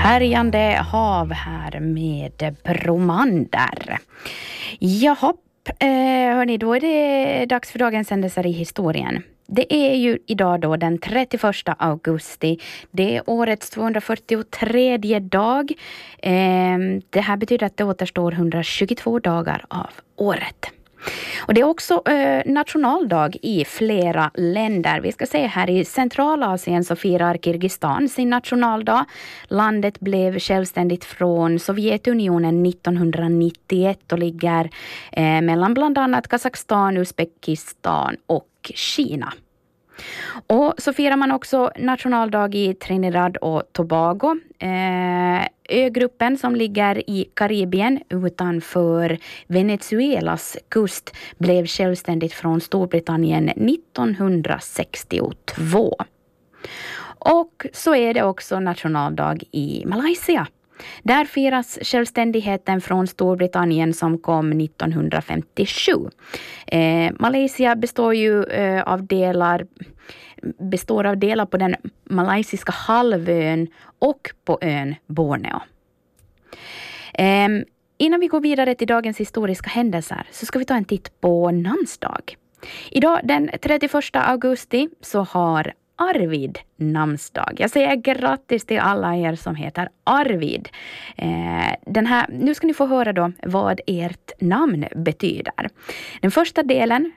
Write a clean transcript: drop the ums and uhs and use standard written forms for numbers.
härjande hav här med Bromander. Jaha, hörni, då är det dags för dagens händelser i historien. Det är ju idag då den 31 augusti. Det är årets 243 dag. Det här betyder att det återstår 122 dagar av året. Och det är också nationaldag i flera länder. Vi ska se här i Centralasien så firar Kirgistan sin nationaldag. Landet blev självständigt från Sovjetunionen 1991 och ligger mellan bland annat Kazakstan, Uzbekistan och Kina. Och så firar man också nationaldag i Trinidad och Tobago. Ögruppen som ligger i Karibien utanför Venezuelas kust blev självständigt från Storbritannien 1962. Och så är det också nationaldag i Malaysia. Där firas självständigheten från Storbritannien som kom 1957. Malaysia består av delar på den malaysiska halvön och på ön Borneo. Innan vi går vidare till dagens historiska händelser så ska vi ta en titt på namnsdag. Idag den 31 augusti så har Arvid namnsdag. Jag säger grattis till alla er som heter Arvid. Nu ska ni få höra då vad ert namn betyder. Den första delen